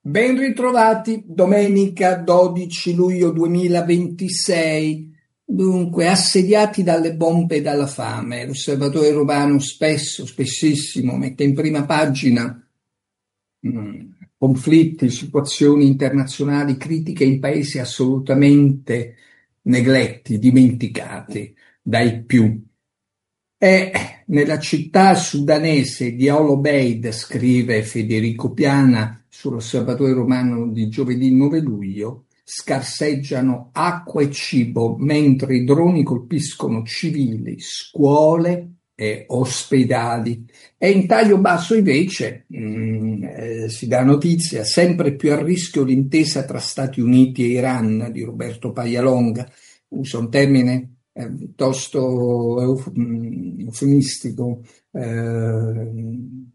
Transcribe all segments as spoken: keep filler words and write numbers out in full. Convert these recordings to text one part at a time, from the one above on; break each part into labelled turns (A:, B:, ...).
A: Ben ritrovati, domenica dodici luglio duemilaventisei, dunque assediati dalle bombe e dalla fame. L'Osservatore Romano spesso, spessissimo mette in prima pagina mh, conflitti, situazioni internazionali critiche in paesi assolutamente negletti, dimenticati dai più. E nella città sudanese di Al Obeid, scrive Federico Piana sull'Osservatore Romano di giovedì nove luglio, scarseggiano acqua e cibo mentre i droni colpiscono civili, scuole e ospedali. E in taglio basso invece mh, eh, si dà notizia: sempre più a rischio l'intesa tra Stati Uniti e Iran, di Roberto Paglialonga. Usa un termine eh, piuttosto euf- mh, eufemistico, eh,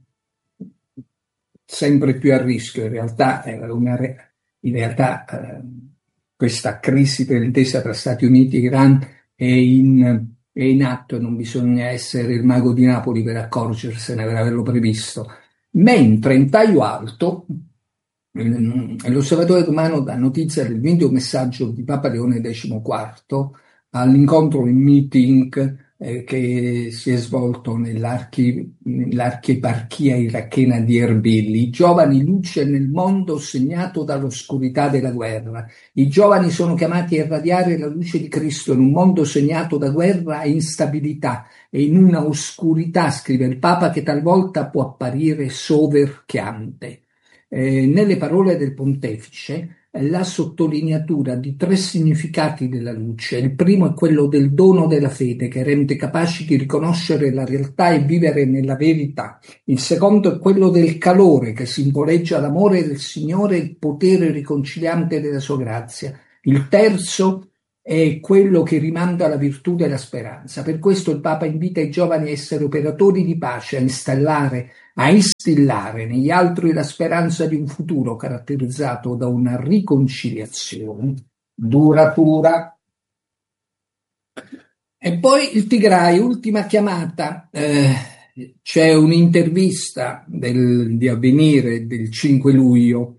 A: sempre più a rischio. In realtà, è una re- in realtà eh, questa crisi dell'intesa tra Stati Uniti e Iran è in, è in atto e non bisogna essere il mago di Napoli per accorgersene, per averlo previsto. Mentre in taglio alto mm, l'Osservatore Romano dà notizia del video messaggio di Papa Leone quindici all'incontro in meeting eh, che si è svolto nell'archi- nell'archieparchia irachena di Erbil. I giovani luce nel mondo segnato dall'oscurità della guerra. I giovani sono chiamati a irradiare la luce di Cristo in un mondo segnato da guerra e instabilità e in una oscurità, scrive il Papa, che talvolta può apparire soverchiante. Eh, nelle parole del pontefice la sottolineatura di tre significati della luce. Il primo è quello del dono della fede, che rende capaci di riconoscere la realtà e vivere nella verità. Il secondo è quello del calore, che simboleggia l'amore del Signore e il potere riconciliante della sua grazia. Il terzo è quello che rimanda alla virtù della speranza. Per questo il Papa invita i giovani a essere operatori di pace, a installare a instillare negli altri la speranza di un futuro caratterizzato da una riconciliazione duratura. E poi il Tigray, ultima chiamata. Eh, c'è un'intervista del, di Avvenire del cinque luglio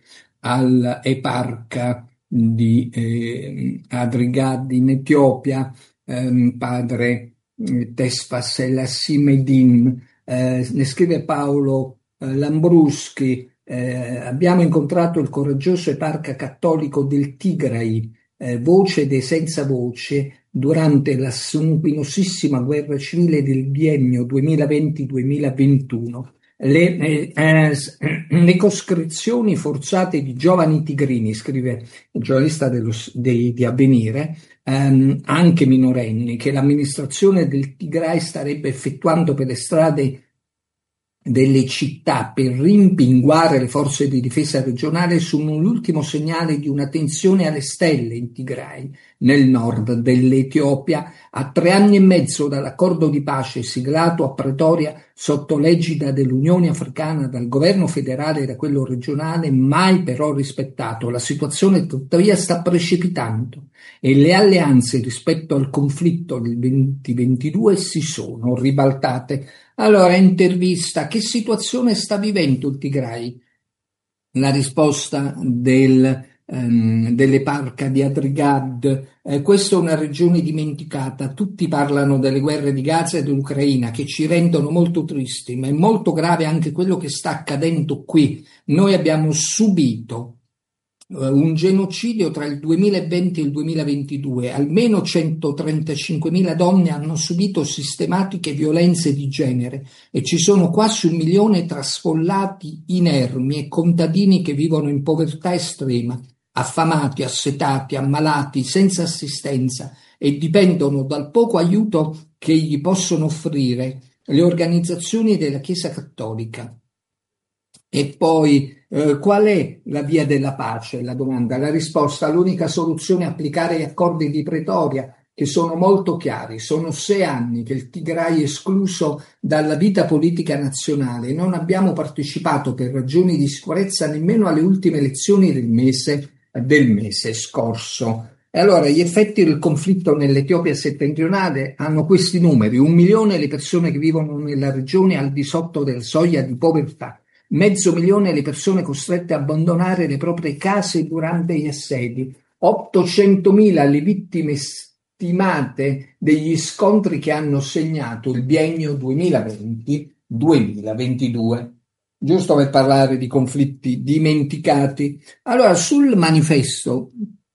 A: all'eparca di eh, Adrigad in Etiopia, ehm, padre eh, Tesfa Selassie Medin. Eh, ne scrive Paolo eh, Lambruschi: eh, abbiamo incontrato il coraggioso eparca cattolico del Tigray, eh, voce dei senza voce, durante la sanguinosissima guerra civile del biennio duemilaventi duemilaventuno. Le, eh, eh, le coscrizioni forzate di giovani tigrini, scrive il giornalista dello, dei, di Avvenire, ehm, anche minorenni, che l'amministrazione del Tigray starebbe effettuando per le strade delle città per rimpinguare le forze di difesa regionale, sono l'ultimo segnale di una tensione alle stelle in Tigray, nel nord dell'Etiopia, a tre anni e mezzo dall'accordo di pace siglato a Pretoria sotto l'egida dell'Unione Africana, dal governo federale e da quello regionale, mai però rispettato. La situazione tuttavia sta precipitando e le alleanze rispetto al conflitto del duemilaventidue si sono ribaltate. Allora, intervista: che situazione sta vivendo il Tigray? La risposta del, ehm, dell'eparca di Adrigad: eh, questa è una regione dimenticata, tutti parlano delle guerre di Gaza e dell'Ucraina che ci rendono molto tristi, ma è molto grave anche quello che sta accadendo qui. Noi abbiamo subito un genocidio tra il duemilaventi e il duemilaventidue, almeno centotrentacinquemila donne hanno subito sistematiche violenze di genere e ci sono quasi un milione tra sfollati inermi e contadini che vivono in povertà estrema, affamati, assetati, ammalati, senza assistenza e dipendono dal poco aiuto che gli possono offrire le organizzazioni della Chiesa Cattolica. E poi eh, qual è la via della pace? La domanda. La risposta: l'unica soluzione è applicare gli accordi di Pretoria, che sono molto chiari. Sono sei anni che il Tigray è escluso dalla vita politica nazionale e non abbiamo partecipato per ragioni di sicurezza nemmeno alle ultime elezioni del mese, del mese scorso. E allora gli effetti del conflitto nell'Etiopia settentrionale hanno questi numeri: un milione le persone che vivono nella regione al di sotto della soglia di povertà, mezzo milione le persone costrette a abbandonare le proprie case durante gli assedi, ottocentomila le vittime stimate degli scontri che hanno segnato il biennio duemilaventi duemilaventidue. Giusto per parlare di conflitti dimenticati. Allora, sul manifesto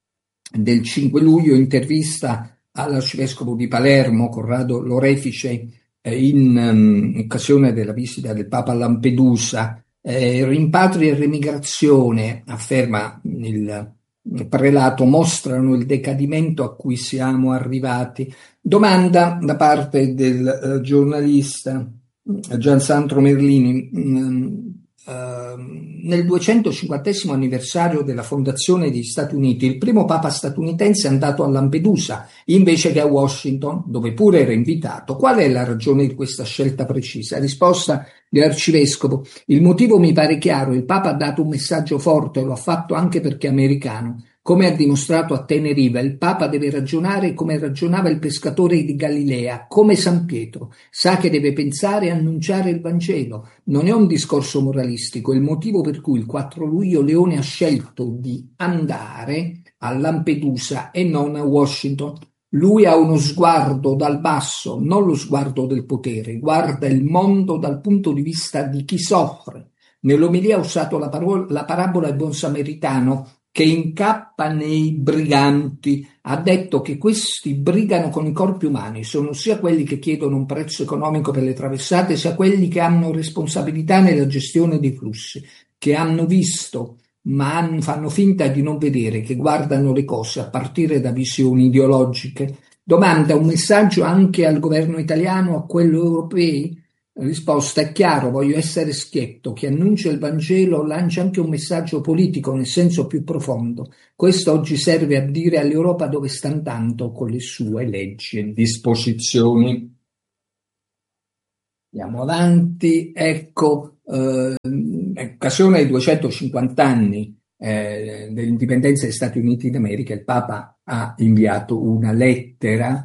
A: del cinque luglio, intervista all'arcivescovo di Palermo, Corrado Lorefice, eh, in um, occasione della visita del Papa a Lampedusa, eh, rimpatri e remigrazione, afferma il, il prelato, mostrano il decadimento a cui siamo arrivati. Domanda da parte del uh, giornalista Giansandro Merlini. Mh, Uh, nel duecentocinquantesimo anniversario della fondazione degli Stati Uniti, il primo papa statunitense è andato a Lampedusa invece che a Washington, dove pure era invitato. Qual è la ragione di questa scelta precisa? Risposta dell'arcivescovo: il motivo mi pare chiaro, il papa ha dato un messaggio forte, lo ha fatto anche perché è americano. Come ha dimostrato a Tenerife, il Papa deve ragionare come ragionava il pescatore di Galilea, come San Pietro. Sa che deve pensare e annunciare il Vangelo. Non è un discorso moralistico. Il motivo per cui il quattro luglio Leone ha scelto di andare a Lampedusa e non a Washington. Lui ha uno sguardo dal basso, non lo sguardo del potere. Guarda il mondo dal punto di vista di chi soffre. Nell'omelia ha usato la, parola, la parabola del buon samaritano che incappa nei briganti. Ha detto che questi brigano con i corpi umani, sono sia quelli che chiedono un prezzo economico per le traversate, sia quelli che hanno responsabilità nella gestione dei flussi, che hanno visto ma fanno finta di non vedere, che guardano le cose a partire da visioni ideologiche. Domanda: un messaggio anche al governo italiano, a quello europeo? Risposta: è chiaro, voglio essere schietto. Chi annuncia il Vangelo lancia anche un messaggio politico nel senso più profondo. Questo oggi serve a dire all'Europa dove sta andando con le sue leggi e disposizioni. Andiamo avanti. Ecco, eh, in occasione dei duecentocinquanta anni eh, dell'indipendenza degli Stati Uniti d'America, il Papa ha inviato una lettera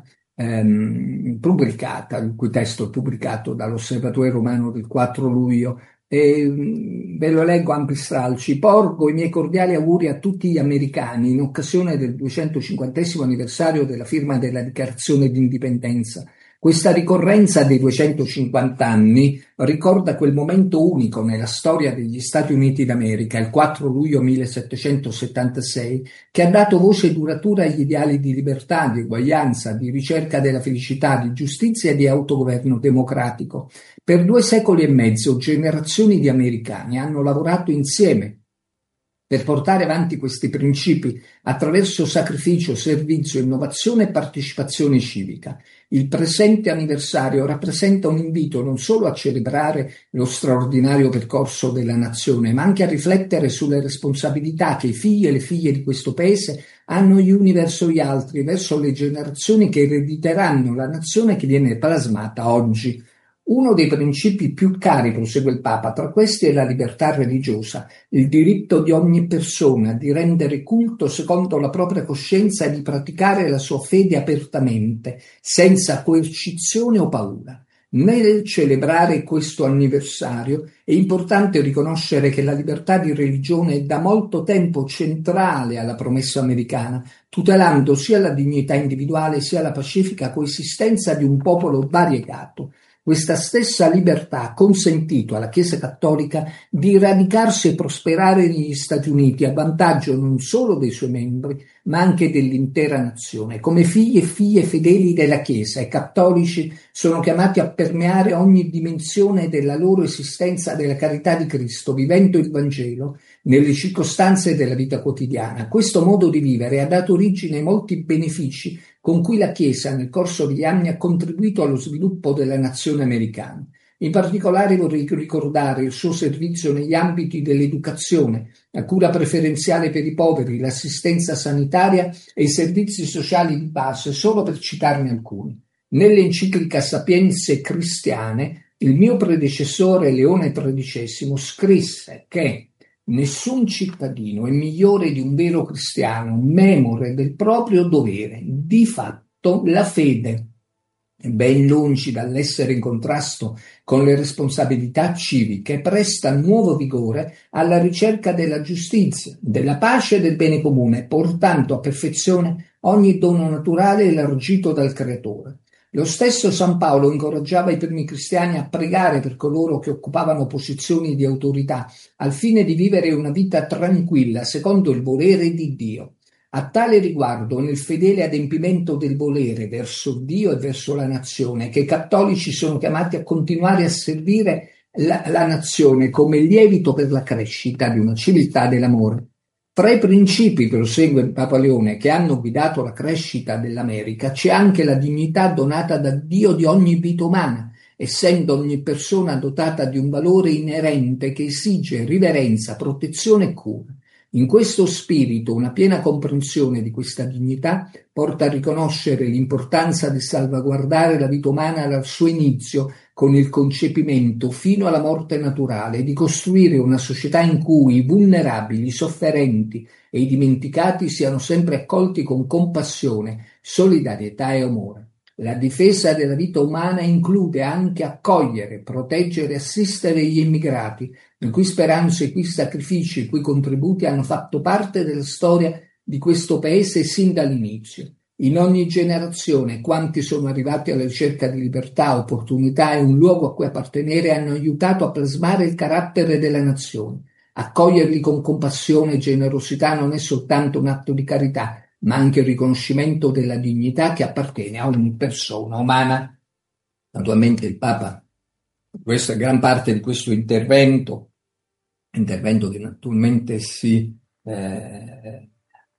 A: Ehm, pubblicata, il cui testo è pubblicato dall'Osservatore Romano del quattro luglio, e mh, ve lo leggo ampli stralci. Porgo i miei cordiali auguri a tutti gli americani in occasione del duecentocinquantesimo anniversario della firma della Dichiarazione di Indipendenza. Questa ricorrenza dei duecentocinquanta anni ricorda quel momento unico nella storia degli Stati Uniti d'America, il quattro luglio millesettecentosettantasei, che ha dato voce duratura agli ideali di libertà, di uguaglianza, di ricerca della felicità, di giustizia e di autogoverno democratico. Per due secoli e mezzo generazioni di americani hanno lavorato insieme per portare avanti questi principi attraverso sacrificio, servizio, innovazione e partecipazione civica. Il presente anniversario rappresenta un invito non solo a celebrare lo straordinario percorso della nazione, ma anche a riflettere sulle responsabilità che i figli e le figlie di questo paese hanno gli uni verso gli altri, verso le generazioni che erediteranno la nazione che viene plasmata oggi. Uno dei principi più cari, prosegue il Papa, tra questi è la libertà religiosa, il diritto di ogni persona di rendere culto secondo la propria coscienza e di praticare la sua fede apertamente, senza coercizione o paura. Nel celebrare questo anniversario è importante riconoscere che la libertà di religione è da molto tempo centrale alla promessa americana, tutelando sia la dignità individuale sia la pacifica coesistenza di un popolo variegato. Questa stessa libertà ha consentito alla Chiesa Cattolica di radicarsi e prosperare negli Stati Uniti a vantaggio non solo dei suoi membri, ma anche dell'intera nazione. Come figli e figlie fedeli della Chiesa, i cattolici sono chiamati a permeare ogni dimensione della loro esistenza della carità di Cristo, vivendo il Vangelo nelle circostanze della vita quotidiana. Questo modo di vivere ha dato origine ai molti benefici con cui la Chiesa nel corso degli anni ha contribuito allo sviluppo della nazione americana. In particolare vorrei ricordare il suo servizio negli ambiti dell'educazione, la cura preferenziale per i poveri, l'assistenza sanitaria e i servizi sociali di base, solo per citarne alcuni. Nell'enciclica Sapienze Cristiane, il mio predecessore Leone tredicesimo scrisse che nessun cittadino è migliore di un vero cristiano, memore del proprio dovere, di fatto la fede. ben lungi dall'essere in contrasto con le responsabilità civiche, presta nuovo vigore alla ricerca della giustizia, della pace e del bene comune, portando a perfezione ogni dono naturale elargito dal Creatore. Lo stesso San Paolo incoraggiava i primi cristiani a pregare per coloro che occupavano posizioni di autorità, al fine di vivere una vita tranquilla, secondo il volere di Dio. A tale riguardo, nel fedele adempimento del volere verso Dio e verso la nazione, che i cattolici sono chiamati a continuare a servire la, la nazione come lievito per la crescita di una civiltà dell'amore. Tra i principi, prosegue il Papa Leone, che hanno guidato la crescita dell'America, c'è anche la dignità donata da Dio di ogni vita umana, essendo ogni persona dotata di un valore inerente che esige riverenza, protezione e cura. In questo spirito, una piena comprensione di questa dignità porta a riconoscere l'importanza di salvaguardare la vita umana dal suo inizio con il concepimento fino alla morte naturale e di costruire una società in cui i vulnerabili, i sofferenti e i dimenticati siano sempre accolti con compassione, solidarietà e amore. La difesa della vita umana include anche accogliere, proteggere e assistere gli immigrati, le cui speranze, i cui sacrifici, i cui contributi hanno fatto parte della storia di questo paese sin dall'inizio. In ogni generazione, quanti sono arrivati alla ricerca di libertà, opportunità e un luogo a cui appartenere hanno aiutato a plasmare il carattere della nazione. Accoglierli con compassione e generosità non è soltanto un atto di carità, ma anche il riconoscimento della dignità che appartiene a ogni persona umana. Naturalmente il Papa, questa gran parte di questo intervento, intervento che naturalmente si eh,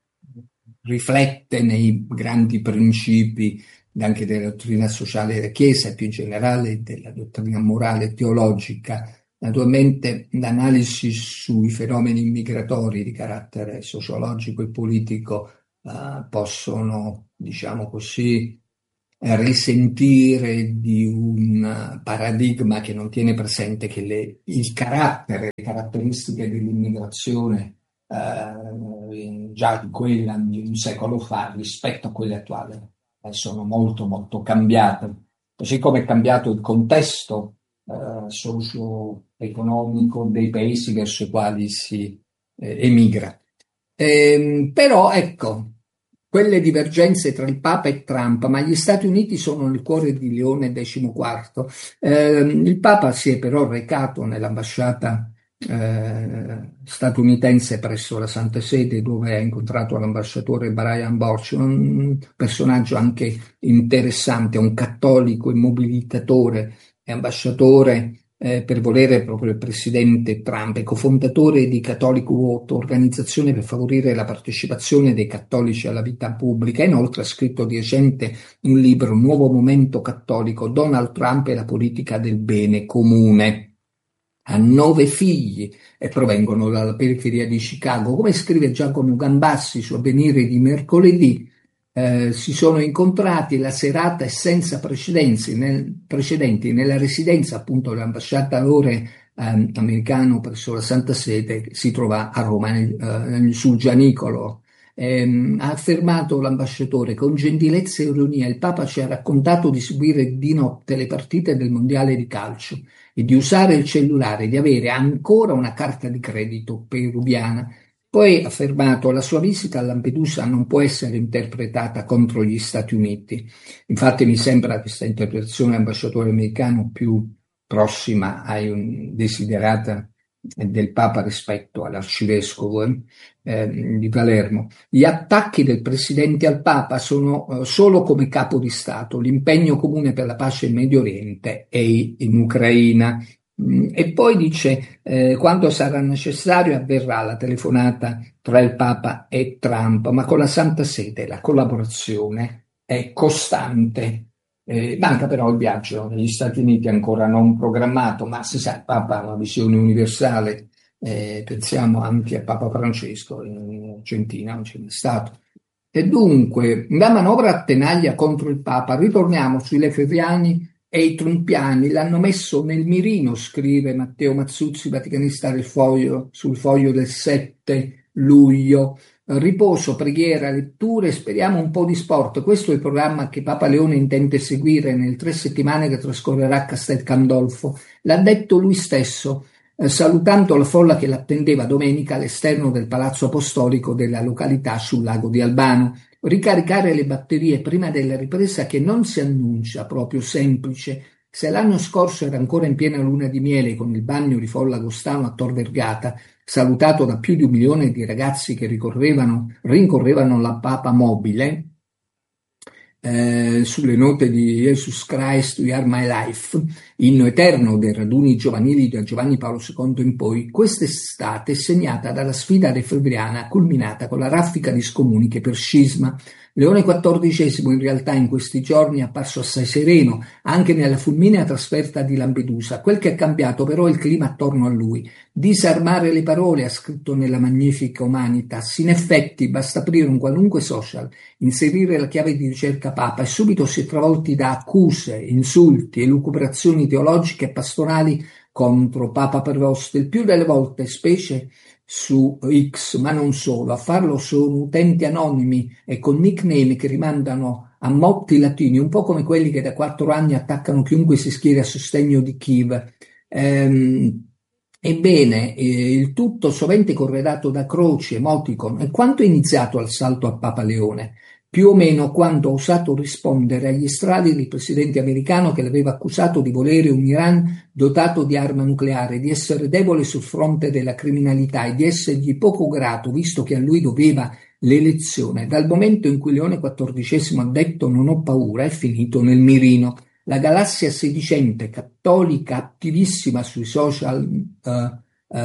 A: riflette nei grandi principi anche della dottrina sociale della Chiesa e più in generale della dottrina morale e teologica. Naturalmente l'analisi sui fenomeni migratori di carattere sociologico e politico Uh, possono, diciamo così, risentire di un paradigma che non tiene presente che le, il carattere, le caratteristiche dell'immigrazione uh, già di quella di un secolo fa rispetto a quelle attuali eh, sono molto molto cambiate, così come è cambiato il contesto uh, socio-economico dei paesi verso i quali si eh, emigra. Eh, però ecco, quelle divergenze tra il Papa e Trump, ma gli Stati Uniti sono nel cuore di Leone diciquattro. Eh, il Papa si è però recato nell'ambasciata eh, statunitense presso la Santa Sede, dove ha incontrato l'ambasciatore Brian Borch, un personaggio anche interessante, un cattolico, un mobilitatore e ambasciatore Eh, per volere proprio il presidente Trump, è cofondatore di Catholic Vote, organizzazione per favorire la partecipazione dei cattolici alla vita pubblica. Inoltre ha scritto di recente un libro, Nuovo momento cattolico, Donald Trump e la politica del bene comune. Ha nove figli e provengono dalla periferia di Chicago. Come scrive Giacomo Gambassi su Avvenire di mercoledì, Eh, si sono incontrati, la serata è senza precedenti, nel, precedenti nella residenza appunto dell'ambasciatore eh, americano presso la Santa Sede, che si trova a Roma, nel, eh, sul Gianicolo. Eh, ha affermato l'ambasciatore: con gentilezza e ironia il Papa ci ha raccontato di seguire di notte le partite del mondiale di calcio e di usare il cellulare, di avere ancora una carta di credito peruviana. Poi ha affermato: la sua visita a Lampedusa non può essere interpretata contro gli Stati Uniti. Infatti mi sembra questa interpretazione dell'ambasciatore americano più prossima ai un desiderata del Papa rispetto all'arcivescovo eh, di Palermo. Gli attacchi del Presidente al Papa sono eh, solo come capo di Stato, l'impegno comune per la pace in Medio Oriente e in Ucraina. E poi dice, eh, quando sarà necessario avverrà la telefonata tra il Papa e Trump, ma con la Santa Sede la collaborazione è costante. Eh, manca però il viaggio negli Stati Uniti ancora non programmato, ma si sa, il Papa ha una visione universale, eh, pensiamo anche a Papa Francesco, in Argentina non c'è mai stato. E dunque, la manovra a tenaglia contro il Papa, ritorniamo sui lefebvriani e i trumpiani, l'hanno messo nel mirino, scrive Matteo Mazzuzzi, vaticanista del Foglio, sul Foglio del sette luglio. riposo, preghiera, letture, speriamo un po' di sport. Questo è il programma che Papa Leone intende seguire nelle tre settimane che trascorrerà a Castel Gandolfo. L'ha detto lui stesso, eh, salutando la folla che l'attendeva domenica all'esterno del Palazzo Apostolico della località sul lago di Albano. Ricaricare le batterie prima della ripresa, che non si annuncia proprio semplice. Se l'anno scorso era ancora in piena luna di miele con il bagno di folla agostano a Tor Vergata, salutato da più di un milione di ragazzi che ricorrevano, rincorrevano la Papa mobile, eh, sulle note di Jesus Christ, We Are My Life, inno eterno dei raduni giovanili da Giovanni Paolo secondo in poi, quest'estate è segnata dalla sfida refebbriana culminata con la raffica di scomuniche per scisma. Leone quattordicesimo in realtà in questi giorni è apparso assai sereno, anche nella fulminea trasferta di Lampedusa. Quel che è cambiato però è il clima attorno a lui. Disarmare le parole, ha scritto nella Magnifica Humanitas. In effetti basta aprire un qualunque social, inserire la chiave di ricerca Papa e subito si è travolti da accuse, insulti, elucubrazioni teologiche e pastorali contro Papa Prevost, il più delle volte, specie su X, ma non solo. A farlo sono utenti anonimi e con nickname che rimandano a motti latini, un po' come quelli che da quattro anni attaccano chiunque si schieri a sostegno di Kiev. Ehm, Ebbene, eh, il tutto sovente corredato da croci, emoticon. E quanto è iniziato al salto a Papa Leone? Più o meno quando ha osato rispondere agli strali del presidente americano che l'aveva accusato di volere un Iran dotato di arma nucleare, di essere debole sul fronte della criminalità e di essergli poco grato, visto che a lui doveva l'elezione. Dal momento in cui Leone quattordicesimo ha detto non ho paura, è finito nel mirino. La galassia sedicente, cattolica, attivissima sui social uh,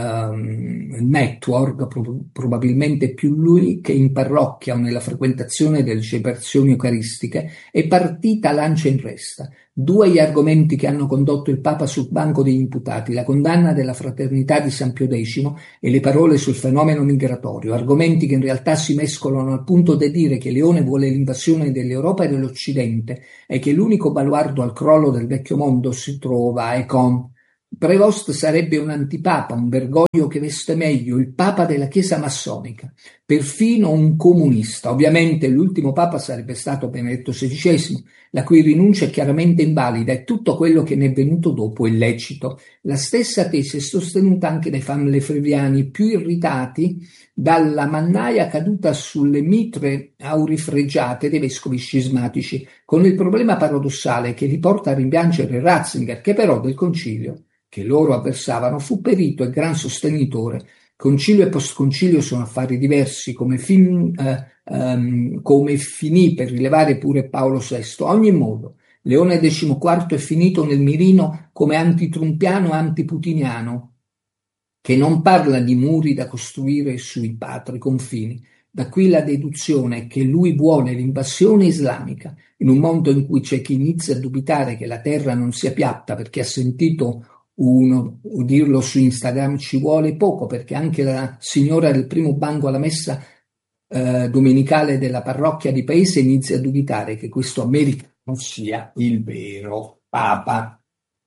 A: um, network, pro- probabilmente più lui che in parrocchia o nella frequentazione delle celebrazioni eucaristiche, è partita lancia in resta. Due gli argomenti che hanno condotto il Papa sul banco degli imputati, la condanna della fraternità di San Pio X e le parole sul fenomeno migratorio, argomenti che in realtà si mescolano al punto da dire che Leone vuole l'invasione dell'Europa e dell'Occidente e che l'unico baluardo al crollo del vecchio mondo si trova a Econ. Prevost sarebbe un antipapa, un Bergoglio che veste meglio, il papa della Chiesa massonica, perfino un comunista. Ovviamente l'ultimo papa sarebbe stato Benedetto sedicesimo, la cui rinuncia è chiaramente invalida e tutto quello che ne è venuto dopo è lecito. La stessa tesi è sostenuta anche dai fan lefebvriani più irritati dalla mannaia caduta sulle mitre aurifreggiate dei vescovi scismatici, con il problema paradossale che li porta a rimpiangere Ratzinger, che però del concilio che loro avversavano fu perito e gran sostenitore. Concilio e postconcilio sono affari diversi, come, fin, eh, um, come finì per rilevare pure Paolo sesto. A ogni modo, Leone quattordici è finito nel mirino come antitrumpiano e antiputiniano, che non parla di muri da costruire sui patri confini. Da qui la deduzione che lui vuole l'invasione islamica, in un mondo in cui c'è chi inizia a dubitare che la terra non sia piatta perché ha sentito uno dirlo su Instagram. Ci vuole poco, perché anche la signora del primo banco alla messa eh, domenicale della parrocchia di paese inizia a dubitare che questo americano sia il vero Papa.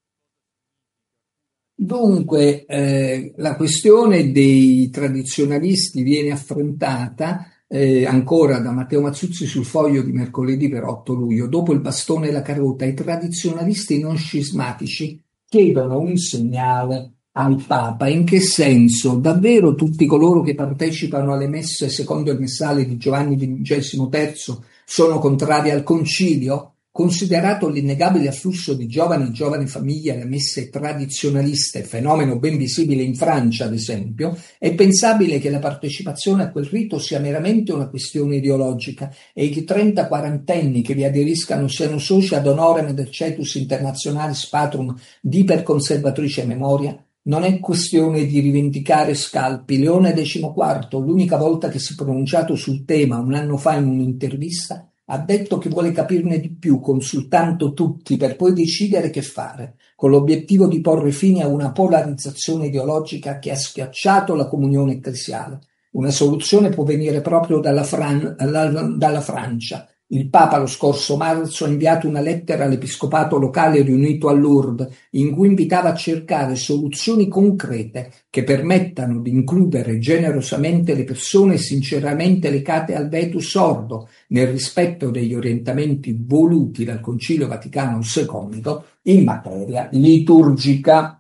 A: Dunque, eh, la questione dei tradizionalisti viene affrontata eh, ancora da Matteo Mazzuzzi sul Foglio di mercoledì per otto luglio. Dopo il bastone e la carota, i tradizionalisti non scismatici chiedono un segnale al Papa. In che senso? Davvero tutti coloro che partecipano alle messe secondo il missale di Giovanni ventisimo terzo sono contrari al concilio? Considerato l'innegabile afflusso di giovani e giovani famiglie alle messe tradizionaliste, fenomeno ben visibile in Francia ad esempio, è pensabile che la partecipazione a quel rito sia meramente una questione ideologica e che i trenta quarantenni che vi aderiscano siano soci ad honorem del Cetus Internationalis Patrum di iperconservatrice memoria. Non è questione di rivendicare scalpi. Leone quattordici, l'unica volta che si è pronunciato sul tema un anno fa in un'intervista, ha detto che vuole capirne di più consultando tutti per poi decidere che fare, con l'obiettivo di porre fine a una polarizzazione ideologica che ha schiacciato la comunione ecclesiale. Una soluzione può venire proprio dalla, Fran- dalla Francia, Il Papa lo scorso marzo ha inviato una lettera all'Episcopato locale riunito a Lourdes in cui invitava a cercare soluzioni concrete che permettano di includere generosamente le persone sinceramente legate al Vetus Ordo nel rispetto degli orientamenti voluti dal Concilio Vaticano secondo in materia liturgica.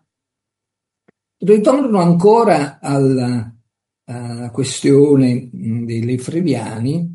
A: Ritorno ancora alla, alla questione dei Lefreviani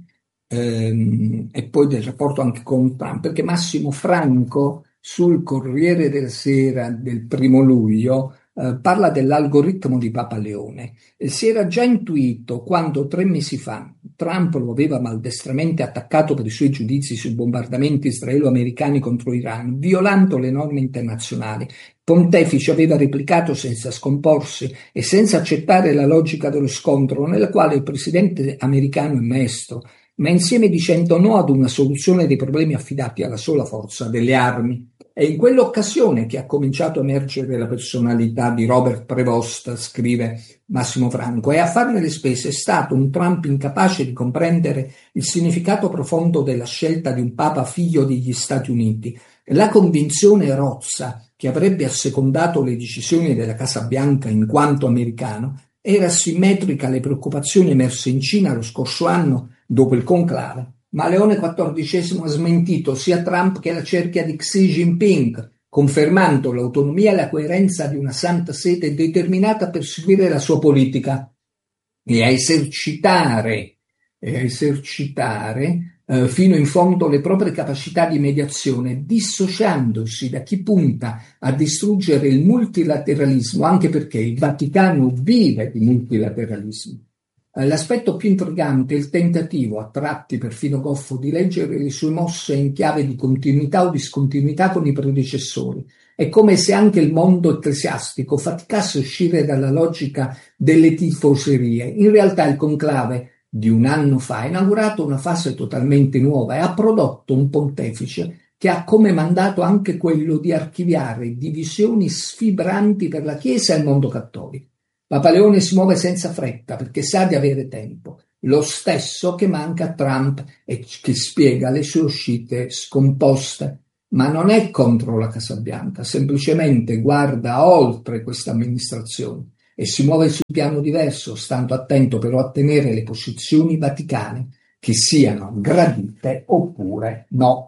A: ehm, e poi del rapporto anche con Trump, perché Massimo Franco sul Corriere della Sera del primo luglio eh, parla dell'algoritmo di Papa Leone. E si era già intuito quando tre mesi fa Trump lo aveva maldestramente attaccato per i suoi giudizi sui bombardamenti israelo-americani contro Iran, violando le norme internazionali. Pontefice aveva replicato senza scomporsi e senza accettare la logica dello scontro, nella quale il presidente americano è maestro, ma insieme dicendo no ad una soluzione dei problemi affidati alla sola forza delle armi. È in quell'occasione che ha cominciato a emergere la personalità di Robert Prevost, scrive Massimo Franco, e a farne le spese è stato un Trump incapace di comprendere il significato profondo della scelta di un Papa figlio degli Stati Uniti. La convinzione rozza che avrebbe assecondato le decisioni della Casa Bianca in quanto americano era simmetrica alle preoccupazioni emerse in Cina lo scorso anno dopo il conclave. Ma Leone quattordicesimo ha smentito sia Trump che la cerchia di Xi Jinping, confermando l'autonomia e la coerenza di una santa sede determinata a perseguire la sua politica e a esercitare, e a esercitare eh, fino in fondo le proprie capacità di mediazione, dissociandosi da chi punta a distruggere il multilateralismo, anche perché il Vaticano vive di multilateralismo. L'aspetto più intrigante è il tentativo, a tratti perfino goffo, di leggere le sue mosse in chiave di continuità o discontinuità con i predecessori. È come se anche il mondo ecclesiastico faticasse a uscire dalla logica delle tifoserie. In realtà il conclave di un anno fa ha inaugurato una fase totalmente nuova e ha prodotto un pontefice che ha come mandato anche quello di archiviare divisioni sfibranti per la Chiesa e il mondo cattolico. Papa Leone si muove senza fretta perché sa di avere tempo, lo stesso che manca a Trump e che spiega le sue uscite scomposte. Ma non è contro la Casa Bianca, semplicemente guarda oltre questa amministrazione e si muove su un piano diverso, stando attento però a tenere le posizioni vaticane, che siano gradite oppure no.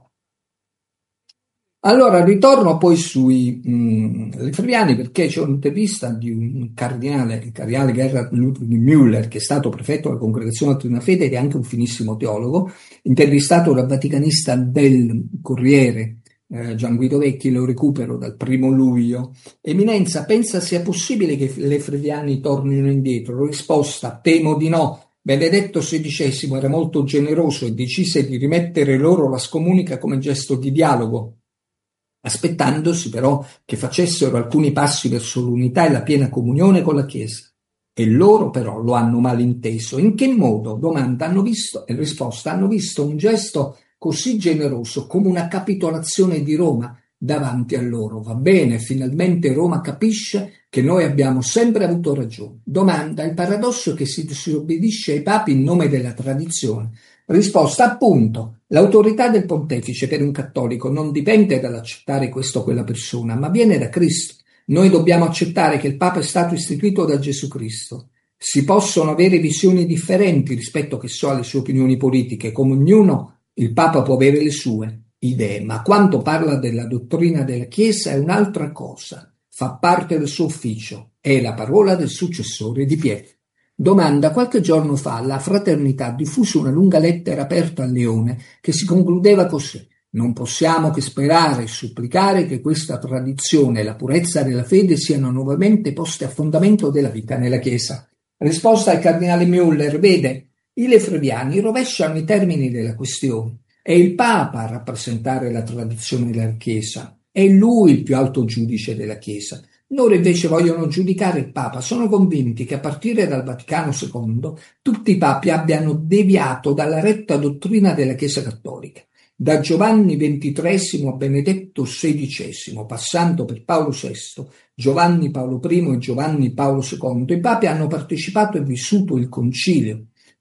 A: Allora, ritorno poi sui mh, Lefebvriani perché c'è un'intervista di un cardinale, il cardinale Gerhard Ludwig Müller, che è stato prefetto della Congregazione Dottrina e Fede ed è anche un finissimo teologo, intervistato dal vaticanista del Corriere, eh, Gian Guido Vecchi, lo recupero dal primo luglio. Eminenza, pensa sia possibile che i Lefebvriani tornino indietro? Risposta, temo di no. Benedetto sedicesimo era molto generoso e decise di rimettere loro la scomunica come gesto di dialogo, aspettandosi però che facessero alcuni passi verso l'unità e la piena comunione con la Chiesa. E loro però lo hanno malinteso. In che modo? Domanda. Hanno visto, e risposta, hanno visto un gesto così generoso come una capitolazione di Roma davanti a loro. Va bene, finalmente Roma capisce che noi abbiamo sempre avuto ragione. Domanda. Il paradosso è che si disobbedisce ai papi in nome della tradizione. Risposta, appunto, l'autorità del pontefice per un cattolico non dipende dall'accettare questo o quella persona, ma viene da Cristo. Noi dobbiamo accettare che il Papa è stato istituito da Gesù Cristo. Si possono avere visioni differenti rispetto che so alle sue opinioni politiche, come ognuno il Papa può avere le sue idee, ma quanto parla della dottrina della Chiesa è un'altra cosa, fa parte del suo ufficio, è la parola del successore di Pietro. Domanda. Qualche giorno fa la Fraternità diffuse una lunga lettera aperta al Leone che si concludeva così: non possiamo che sperare e supplicare che questa tradizione e la purezza della fede siano nuovamente poste a fondamento della vita nella Chiesa. Risposta al cardinale Müller. Vede, i Lefebvriani rovesciano i termini della questione. È il Papa a rappresentare la tradizione della Chiesa, è lui il più alto giudice della Chiesa. Loro invece vogliono giudicare il Papa, sono convinti che a partire dal Vaticano secondo tutti i papi abbiano deviato dalla retta dottrina della Chiesa cattolica. Da Giovanni ventitreesimo a Benedetto sedicesimo, passando per Paolo sesto, Giovanni Paolo primo e Giovanni Paolo secondo, i papi hanno partecipato e vissuto il concilio.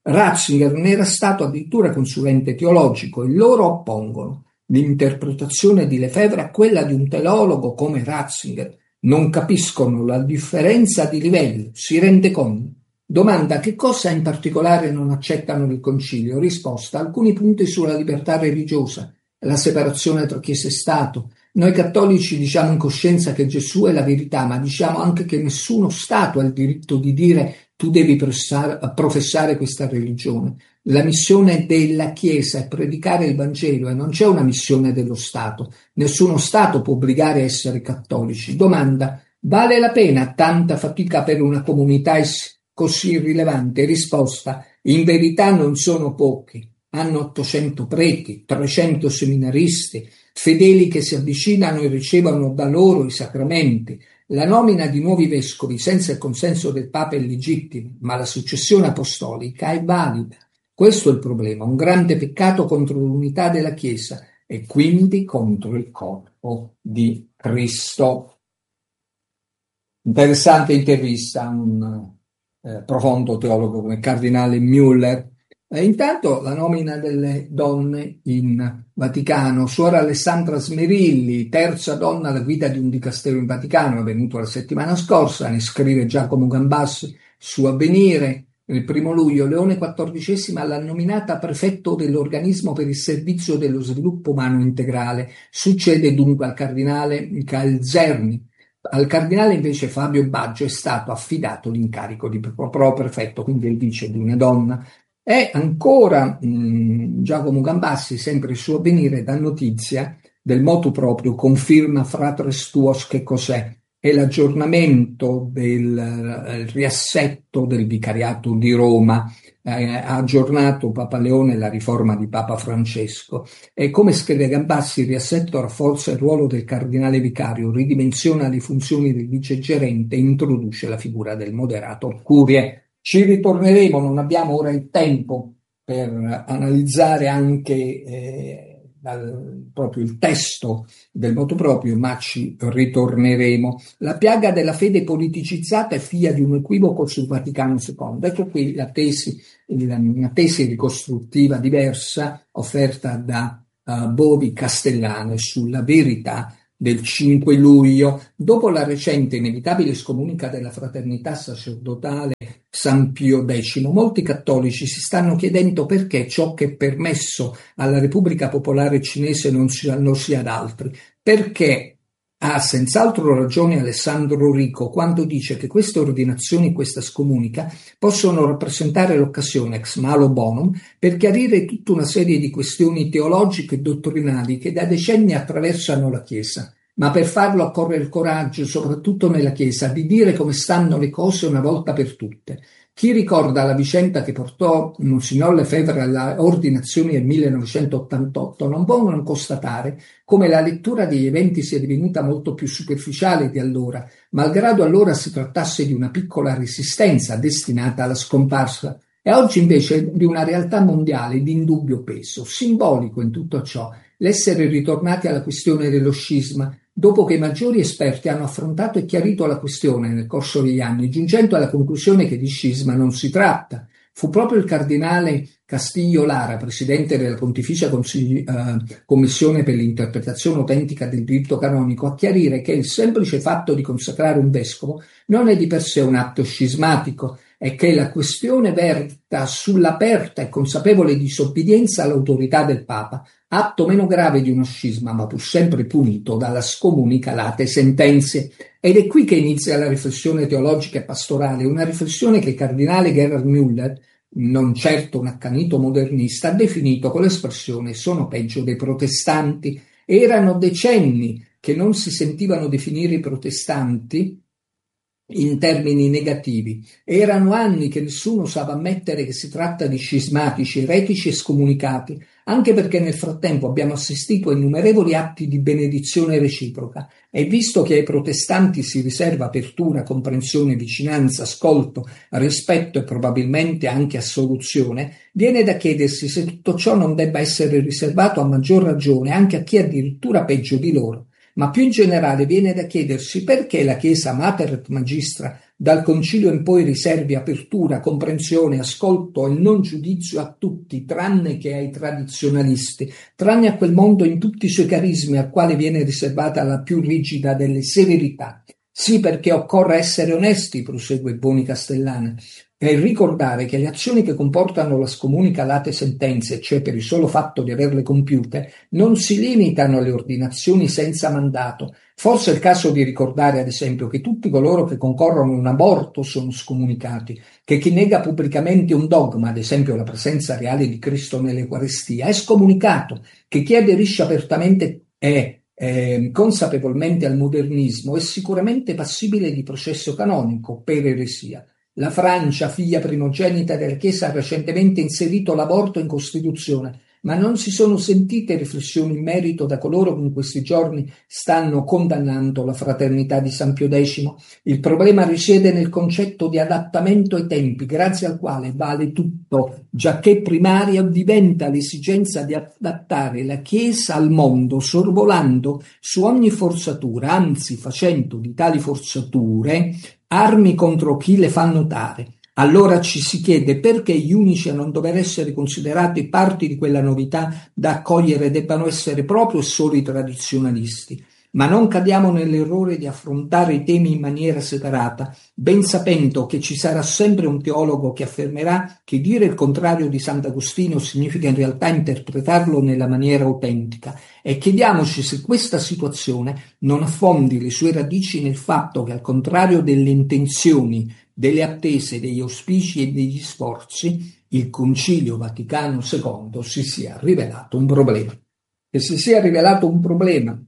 A: Ratzinger ne era stato addirittura consulente teologico e loro oppongono l'interpretazione di Lefebvre a quella di un teologo come Ratzinger. Non capiscono la differenza di livello, si rende conto? Domanda: che cosa in particolare non accettano del Concilio? Risposta: alcuni punti sulla libertà religiosa, la separazione tra Chiesa e Stato. Noi cattolici diciamo in coscienza che Gesù è la verità, ma diciamo anche che nessuno Stato ha il diritto di dire tu devi professare questa religione. La missione della Chiesa è predicare il Vangelo e non c'è una missione dello Stato. Nessuno Stato può obbligare a essere cattolici. Domanda: vale la pena tanta fatica per una comunità così rilevante? Risposta: in verità non sono pochi. Hanno ottocento preti, trecento seminaristi, fedeli che si avvicinano e ricevono da loro i sacramenti. La nomina di nuovi vescovi senza il consenso del Papa è legittima, ma la successione apostolica è valida. Questo è il problema, un grande peccato contro l'unità della Chiesa e quindi contro il corpo di Cristo. Interessante intervista a un eh, profondo teologo come il cardinale Müller. E intanto la nomina delle donne in Vaticano. Suora Alessandra Smerilli, terza donna alla guida di un dicastero in Vaticano, è avvenuto la settimana scorsa, ne scrive Giacomo Gambassi su Avvenire. Il primo luglio Leone quattordicesimo l'ha nominata prefetto dell'Organismo per il Servizio dello Sviluppo Umano Integrale. Succede dunque al cardinale Michael Zerni. Al cardinale invece Fabio Baggio è stato affidato l'incarico di pro prefetto, quindi il vice di una donna. E ancora mh, Giacomo Gambassi, sempre il suo Avvenire, dà notizia del motu proprio, conferma Fratres Tuos che cos'è. È l'aggiornamento del eh, riassetto del vicariato di Roma. Eh, ha aggiornato Papa Leone la riforma di Papa Francesco e, come scrive Gambassi, il riassetto rafforza il ruolo del cardinale vicario, ridimensiona le funzioni del vicegerente e introduce la figura del moderato curie. Ci ritorneremo, non abbiamo ora il tempo per analizzare anche eh, dal, proprio il testo del motu proprio, ma ci ritorneremo. La piaga della fede politicizzata è figlia di un equivoco sul Vaticano secondo. Ecco qui la tesi, una tesi ricostruttiva diversa offerta da uh, Bovi Castellano sulla verità del cinque luglio. Dopo la recente inevitabile scomunica della fraternità sacerdotale San Pio X, molti cattolici si stanno chiedendo perché ciò che è permesso alla Repubblica Popolare Cinese non sia, non sia ad altri. Perché ha senz'altro ragione Alessandro Rico quando dice che queste ordinazioni, questa scomunica, possono rappresentare l'occasione ex malo bonum per chiarire tutta una serie di questioni teologiche e dottrinali che da decenni attraversano la Chiesa. Ma per farlo occorre il coraggio, soprattutto nella Chiesa, di dire come stanno le cose una volta per tutte. Chi ricorda la vicenda che portò Monsignor Lefebvre alla ordinazione nel millenovecentottantotto non può non constatare come la lettura degli eventi sia divenuta molto più superficiale di allora, malgrado allora si trattasse di una piccola resistenza destinata alla scomparsa, e oggi invece di una realtà mondiale di indubbio peso. Simbolico in tutto ciò l'essere ritornati alla questione dello scisma, dopo che i maggiori esperti hanno affrontato e chiarito la questione nel corso degli anni, giungendo alla conclusione che di scisma non si tratta. Fu proprio il cardinale Castillo Lara, presidente della Pontificia Consigli, eh, Commissione per l'interpretazione autentica del diritto canonico, a chiarire che il semplice fatto di consacrare un vescovo non è di per sé un atto scismatico e che la questione verta sull'aperta e consapevole disobbedienza all'autorità del Papa, atto meno grave di uno scisma, ma pur sempre punito dalla scomunica late sentenze. Ed è qui che inizia la riflessione teologica e pastorale, una riflessione che il cardinale Gerhard Müller, non certo un accanito modernista, ha definito con l'espressione «sono peggio dei protestanti». Erano decenni che non si sentivano definire i protestanti in termini negativi. Erano anni che nessuno osava ammettere che si tratta di scismatici, eretici e scomunicati, anche perché nel frattempo abbiamo assistito a innumerevoli atti di benedizione reciproca e visto che ai protestanti si riserva apertura, comprensione, vicinanza, ascolto, rispetto e probabilmente anche assoluzione, viene da chiedersi se tutto ciò non debba essere riservato a maggior ragione anche a chi è addirittura peggio di loro. Ma più in generale viene da chiedersi perché la Chiesa Mater et Magistra Dal concilio in poi riservi apertura, comprensione, ascolto e non giudizio a tutti, tranne che ai tradizionalisti, tranne a quel mondo in tutti i suoi carismi al quale viene riservata la più rigida delle severità. Sì, perché occorre essere onesti, prosegue Boni Castellana, e ricordare che le azioni che comportano la scomunica late sentenze, cioè per il solo fatto di averle compiute, non si limitano alle ordinazioni senza mandato. Forse è il caso di ricordare, ad esempio, che tutti coloro che concorrono in un aborto sono scomunicati, che chi nega pubblicamente un dogma, ad esempio la presenza reale di Cristo nell'Eucaristia, è scomunicato, che chi aderisce apertamente è Eh, consapevolmente al modernismo è sicuramente passibile di processo canonico per eresia. La Francia, figlia primogenita della Chiesa, ha recentemente inserito l'aborto in Costituzione, ma non si sono sentite riflessioni in merito da coloro che in questi giorni stanno condannando la fraternità di San Pio X. Il problema risiede nel concetto di adattamento ai tempi, grazie al quale vale tutto, giacché primaria diventa l'esigenza di adattare la Chiesa al mondo, sorvolando su ogni forzatura, anzi facendo di tali forzature armi contro chi le fa notare. Allora ci si chiede perché gli unici a non dover essere considerati parti di quella novità da accogliere debbano essere proprio e solo i tradizionalisti. Ma non cadiamo nell'errore di affrontare i temi in maniera separata, ben sapendo che ci sarà sempre un teologo che affermerà che dire il contrario di Sant'Agostino significa in realtà interpretarlo nella maniera autentica, e chiediamoci se questa situazione non affondi le sue radici nel fatto che, al contrario delle intenzioni, delle attese, degli auspici e degli sforzi, il Concilio Vaticano secondo si sia rivelato un problema. Che si sia rivelato un problema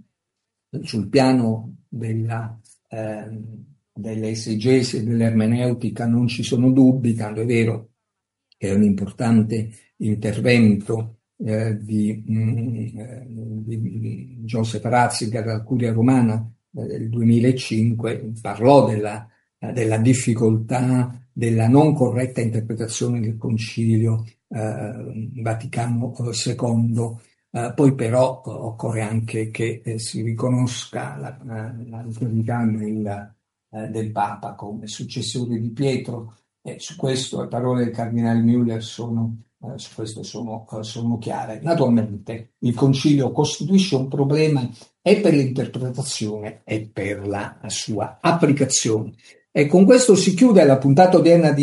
A: sul piano della, eh, dell'esegesi e dell'ermeneutica non ci sono dubbi, tanto è vero che è un importante intervento eh, di, mh, eh, di Joseph Ratzinger alla Curia Romana eh, del duemilacinque, parlò della, eh, della difficoltà della non corretta interpretazione del Concilio eh, Vaticano secondo. Uh, poi però uh, occorre anche che eh, si riconosca la, uh, l'autorità del, uh, del Papa come successore di Pietro, e su questo le parole del cardinale Müller sono, uh, su questo sono, uh, sono chiare. Naturalmente il Concilio costituisce un problema e per l'interpretazione e per la sua applicazione. E con questo si chiude la puntata odierna di